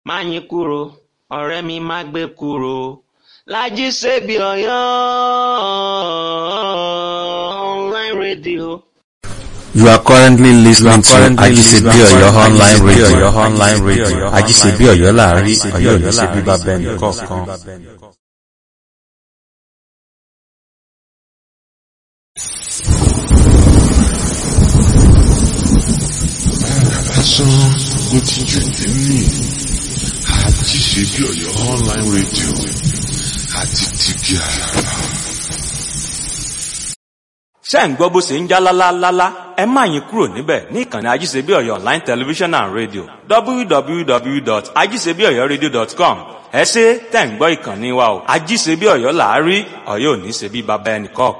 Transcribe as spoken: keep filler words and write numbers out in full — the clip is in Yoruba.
Máyìnkúrò ọ̀rẹ́ mi má gbé kúrò, Lájí Ṣebí Ọ̀yọ́ online radio. You are currently listening to Ajisebi Oyo online radio. Online radio. Ajisebi Oyo láàrin Ọ̀yọ́ ní ṣe bíbá bẹ́ẹ̀ni kọ̀ọ̀kan. Lásán ló ti jù nínú Ajisebi Oyo online radio àti tìbí àràrà. Ṣé ń gbọ́ bó ṣe ń já lálálálá? Ẹ má yín kúrò níbẹ̀ ní ìkànnì Ajisebi Oyo online television and radio w w w dot ajisebi oyo radio dot com. Ẹ ṣé tẹ̀ ń gbọ́ ìkànnì wa o. Ajisebi Oyo láàrí Ọ̀yọ́ ò ní ṣe bí bàbá ẹnì kọ̀ọ̀kan.